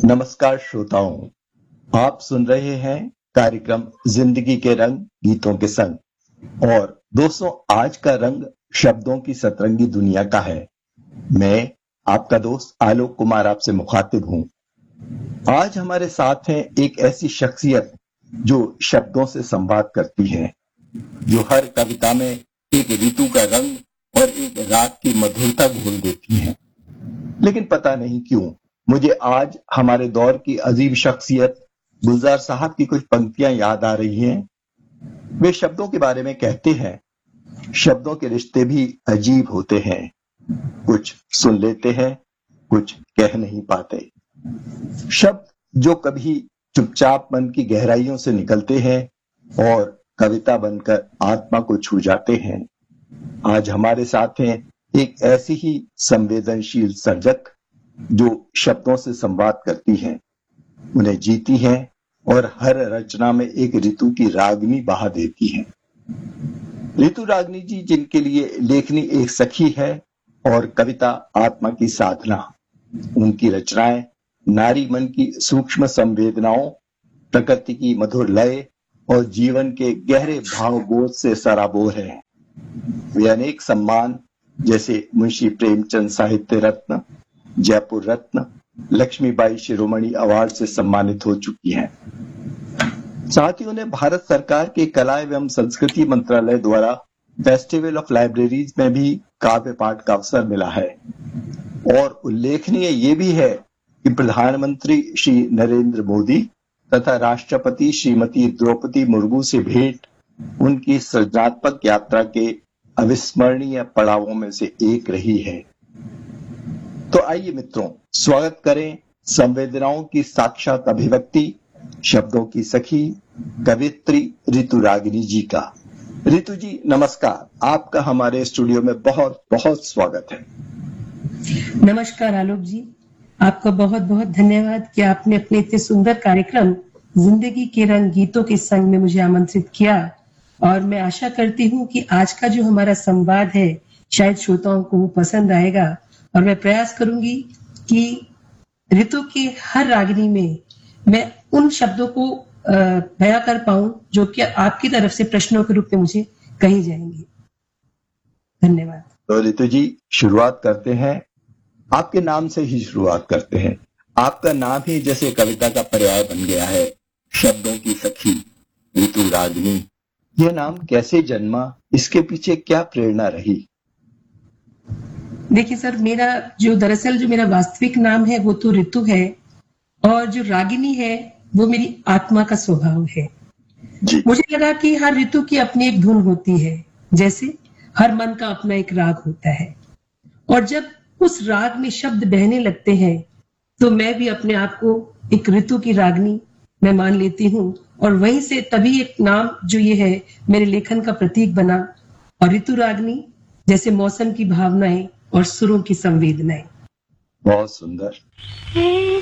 नमस्कार श्रोताओं, आप सुन रहे हैं कार्यक्रम जिंदगी के रंग गीतों के संग। और दोस्तों, आज का रंग शब्दों की सतरंगी दुनिया का है। मैं आपका दोस्त आलोक कुमार आपसे मुखातिब हूं। आज हमारे साथ है एक ऐसी शख्सियत जो शब्दों से संवाद करती है, जो हर कविता में एक ऋतु का रंग और एक राग की मधुरता घोल देती है। लेकिन पता नहीं क्यों मुझे आज हमारे दौर की अजीब शख्सियत गुलजार साहब की कुछ पंक्तियां याद आ रही हैं। वे शब्दों के बारे में कहते हैं, शब्दों के रिश्ते भी अजीब होते हैं, कुछ सुन लेते हैं, कुछ कह नहीं पाते। शब्द जो कभी चुपचाप मन की गहराइयों से निकलते हैं और कविता बनकर आत्मा को छू जाते हैं। आज हमारे साथ हैं एक ऐसी ही संवेदनशील सर्जक जो शब्दों से संवाद करती हैं, उन्हें जीती हैं और हर रचना में एक ऋतु की रागनी बहा देती हैं। ऋतु रागनी जी, जिनके लिए लेखनी एक सखी है और कविता आत्मा की साधना। उनकी रचनाएं नारी मन की सूक्ष्म संवेदनाओं, प्रकृति की मधुर लय और जीवन के गहरे भावबोध से सराबोर है। वे अनेक सम्मान जैसे मुंशी प्रेमचंद साहित्य रत्न, जयपुर रत्न, लक्ष्मीबाई शिरोमणि अवार्ड से सम्मानित हो चुकी हैं। साथ ही उन्हें भारत सरकार के कला एवं संस्कृति मंत्रालय द्वारा फेस्टिवल ऑफ लाइब्रेरीज में भी काव्य पाठ का अवसर मिला है। और उल्लेखनीय ये भी है कि प्रधानमंत्री श्री नरेंद्र मोदी तथा राष्ट्रपति श्रीमती द्रौपदी मुर्मू से भेंट उनकी सृजनात्मक यात्रा के अविस्मरणीय पड़ावों में से एक रही है। तो आइए मित्रों, स्वागत करें संवेदनाओं की साक्षात अभिव्यक्ति, शब्दों की सखी, कवित्री ऋतु रागिनी जी का। ऋतु जी नमस्कार, आपका हमारे स्टूडियो में बहुत बहुत स्वागत है। नमस्कार आलोक जी, आपका बहुत बहुत धन्यवाद कि आपने अपने इतने सुंदर कार्यक्रम जिंदगी के रंग गीतों के संग में मुझे आमंत्रित किया। और मैं आशा करती हूँ कि आज का जो हमारा संवाद है शायद श्रोताओं को पसंद आएगा। और मैं प्रयास करूंगी कि ऋतु की हर रागनी में मैं उन शब्दों को बयां कर पाऊं जो कि आपकी तरफ से प्रश्नों के रूप में मुझे कही जाएंगी। धन्यवाद। तो ऋतु जी, शुरुआत करते हैं, आपके नाम से ही शुरुआत करते हैं। आपका नाम ही जैसे कविता का पर्याय बन गया है, शब्दों की सखी, ऋतु रागिनी। यह नाम कैसे जन्मा, इसके पीछे क्या प्रेरणा रही? देखिए सर, दरअसल जो मेरा वास्तविक नाम है वो तो ऋतु है, और जो रागिनी है वो मेरी आत्मा का स्वभाव है। मुझे लगा कि हर ऋतु की अपनी एक धुन होती है, जैसे हर मन का अपना एक राग होता है। और जब उस राग में शब्द बहने लगते हैं तो मैं भी अपने आप को एक ऋतु की रागनी मैं मान लेती हूँ। और वहीं से तभी एक नाम जो ये है मेरे लेखन का प्रतीक बना। और ऋतु रागनी जैसे मौसम की भावनाएं और सुरों की संवेदनाएं। बहुत सुंदर।